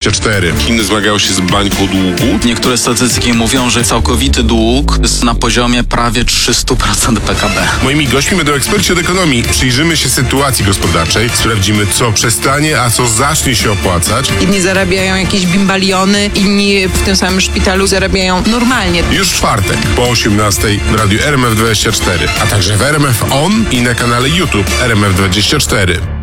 RMF24. Chiny zmagają się z bańką długu. Niektóre statystyki mówią, że całkowity dług jest na poziomie prawie 300% PKB. Moimi gośćmi będą eksperci od ekonomii. Przyjrzymy się sytuacji gospodarczej, sprawdzimy, co przestanie, a co zacznie się opłacać. Inni zarabiają jakieś bimbaliony, inni w tym samym szpitalu zarabiają normalnie. Już w czwartek po 18:00 w radiu RMF24, a także w RMF On i na kanale YouTube RMF24.